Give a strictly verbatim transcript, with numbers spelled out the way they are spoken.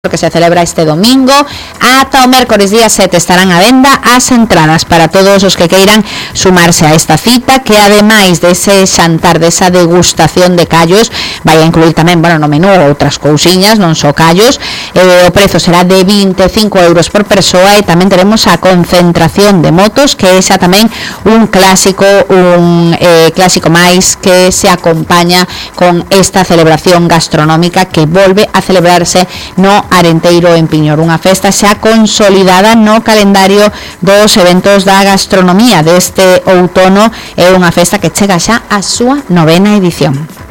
que se celebra este domingo ata o mércores día sete estarán á venda as entradas para todos os que queiran sumarse a esta cita, que ademais dese xantar, desa degustación de callos, vai a incluir tamén, bueno, no menú outras cousiñas, non só callos. Eh, o prezo será de vinte e cinco euros por persoa, e tamén teremos a concentración de motos, que é xa tamén un clásico, un eh, clásico máis que se acompaña con esta celebración gastronómica que volve a celebrarse no Arenteiro en Piñor, unha festa xa consolidada no calendario dos eventos da gastronomía deste outono. É unha festa que chega xa a súa novena edición.